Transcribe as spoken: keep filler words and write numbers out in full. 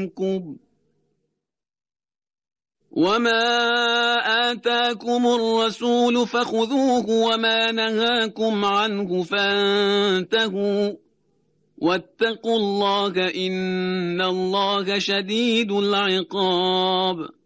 منكم وما آتاكم الرسول فخذوه وما نهاكم عنه فانتهوا واتقوا الله إن الله شديد العقاب